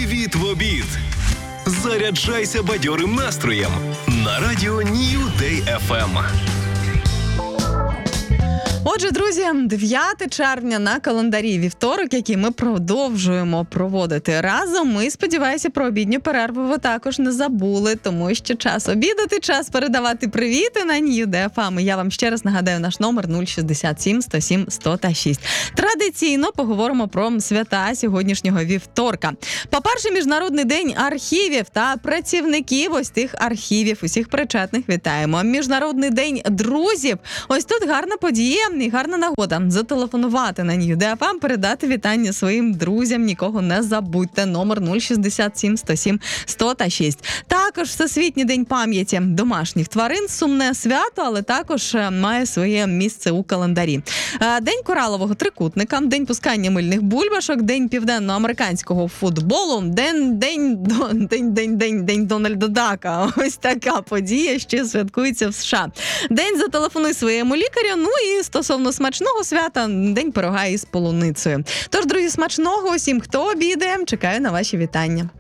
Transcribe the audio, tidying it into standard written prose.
Привіт в обід! Заряджайся бадьорим настроєм на радіо New Day FM. Отже, друзі, 9 червня на календарі вівторок, який ми продовжуємо проводити разом. Ми, сподіваюся, про обідню перерву ви також не забули, тому що час обідати, час передавати привіти на New Day FM. Я вам ще раз нагадаю наш номер 067 107 100 та 6. Традиційно поговоримо про свята сьогоднішнього вівторка. По-перше, Міжнародний день архівів та працівників ось тих архівів, усіх причетних вітаємо. Міжнародний день друзів. Ось тут гарна подія і гарна нагода зателефонувати на New Day FM, передати вітання своїм друзям, нікого не забудьте. Номер 067 107 100 та 6. Також Всесвітній день пам'яті домашніх тварин, сумне свято, але також має своє місце у календарі. День коралового трикутника, день пускання мильних бульбашок, день південноамериканського футболу, день Дональда Дака. Ось така подія ще святкується в США. День зателефонуй своєму лікарю, ну і стосовно смачного свята, день пирога із полуницею. Тож, друзі, смачного усім, хто обідає, чекаю на ваші вітання.